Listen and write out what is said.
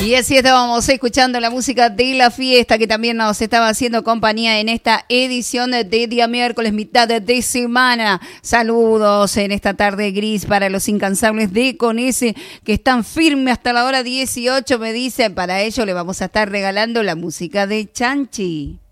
Y así estábamos escuchando la música de la fiesta que también nos estaba haciendo compañía en esta edición de día miércoles, mitad de semana. Saludos en esta tarde gris para los incansables de Conese que están firmes hasta la hora 18, me dicen. Para ello le vamos a estar regalando la música de Chanchi.